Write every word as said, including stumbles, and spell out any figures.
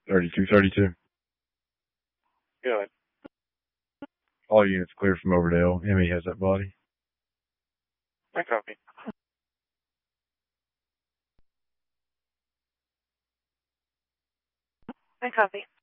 thirty-two thirty-two. Good. All units clear from Overdale. Emmy has that body. I copy. I copy.